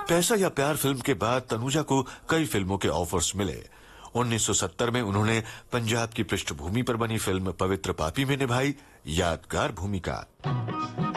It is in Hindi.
पैसा या प्यार फिल्म के बाद तनुजा को कई फिल्मों के ऑफर्स मिले। 1970 में उन्होंने पंजाब की पृष्ठभूमि पर बनी फिल्म पवित्र पापी में निभाई यादगार भूमिका।